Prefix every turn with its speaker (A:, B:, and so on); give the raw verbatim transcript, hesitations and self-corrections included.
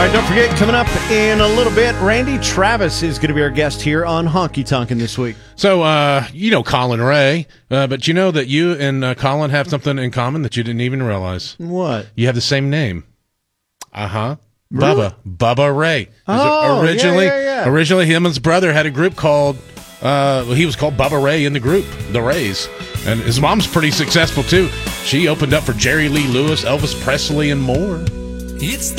A: right, don't forget, coming up in a little bit, Randy Travis is going to be our guest here on Honky Tonkin' this week.
B: So, uh, you know Colin Ray, uh, but you know that you and uh, Colin have something in common that you didn't even realize.
A: What?
B: You have the same name. Uh-huh.
A: Really?
B: Bubba. Bubba Ray.
A: Oh,
B: originally,
A: yeah, yeah, yeah.
B: Originally, him and his brother had a group called, uh, well, he was called Bubba Ray in the group, the Rays. And his mom's pretty successful, too. She opened up for Jerry Lee Lewis, Elvis Presley, and more.
C: It's